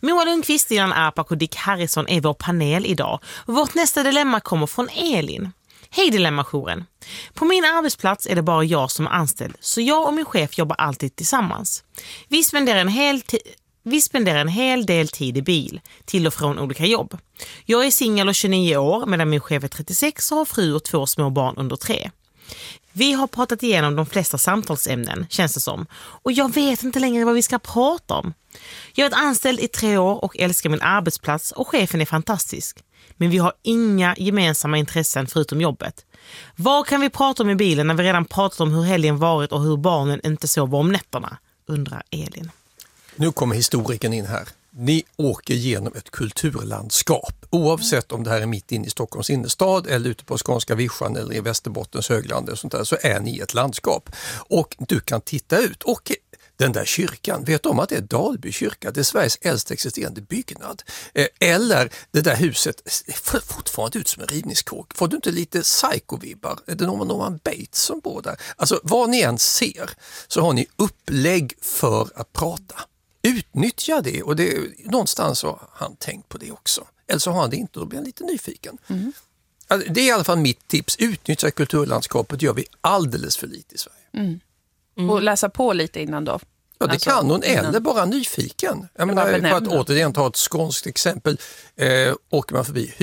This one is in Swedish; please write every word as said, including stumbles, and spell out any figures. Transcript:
Moa Lundqvist, Dilan Arpak och Dick Harrison är vår panel idag. Vårt nästa dilemma kommer från Elin. Hej Dilemma-jouren. På min arbetsplats är det bara jag som är anställd, så jag och min chef jobbar alltid tillsammans. Vi spenderar en hel tid... Vi spenderar en hel del tid i bil, till och från olika jobb. Jag är singel och tjugonio år medan min chef är trettiosex och har fru och två små barn under tre. Vi har pratat igenom de flesta samtalsämnen, känns det som. Och jag vet inte längre vad vi ska prata om. Jag har varit anställd i tre år och älskar min arbetsplats och chefen är fantastisk. Men vi har inga gemensamma intressen förutom jobbet. Vad kan vi prata om i bilen när vi redan pratat om hur helgen varit och hur barnen inte sover om nätterna? Undrar Elin. Nu kommer historiken in här. Ni åker genom ett kulturlandskap. Oavsett om det här är mitt inne i Stockholms innerstad eller ute på Skånska vischan eller i Västerbottens högland och sånt där, så är ni ett landskap. Och du kan titta ut. Och den där kyrkan, vet du om att det är Dalby kyrka? Det är Sveriges äldsta existerande byggnad. Eller det där huset ser fortfarande ut som en rivningskåk. Får du inte lite psycho-vibbar? Är det någon Norman Bates som bor där? Alltså vad ni än ser så har ni upplägg för att prata. Utnyttja det, och det, någonstans har han tänkt på det också. Eller så har han det inte, och då blir han lite nyfiken. Mm. Alltså, det är i alla fall mitt tips. Utnyttja kulturlandskapet gör vi alldeles för lite i Sverige. Mm. Mm. Och läsa på lite innan då? Ja, det alltså, kan hon, innan. Eller bara nyfiken. Jag menar, för att återigen ta ett skånskt exempel, eh, åker man förbi